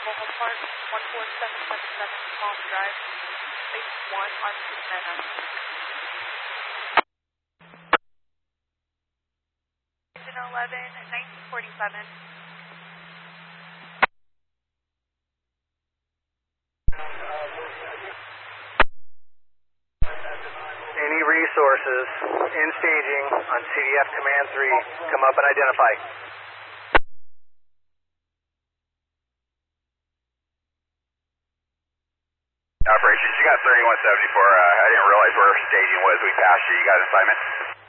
Bravo Home Park, 14777 Palm Drive, Space 1, Arlington, Manhattan. 1947. Any resources in staging on CDF Command 3, come up and identify. Operations, you got 3174. I didn't realize where staging was. We passed you. You got assignment?